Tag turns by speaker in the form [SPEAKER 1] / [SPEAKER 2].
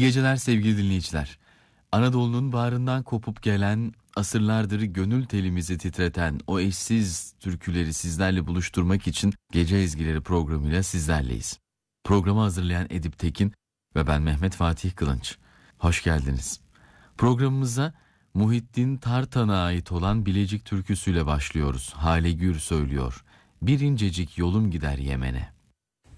[SPEAKER 1] geceler sevgili dinleyiciler. Anadolu'nun bağrından kopup gelen, asırlardır gönül telimizi titreten o eşsiz türküleri sizlerle buluşturmak için Gece Ezgileri programıyla sizlerleyiz. Programı hazırlayan Edip Tekin ve ben Mehmet Fatih Kılınç. Hoş geldiniz. Programımıza Muhittin Tartan'a ait olan Bilecik türküsüyle başlıyoruz. Hale Gür söylüyor. Bir incecik yolum gider Yemen'e.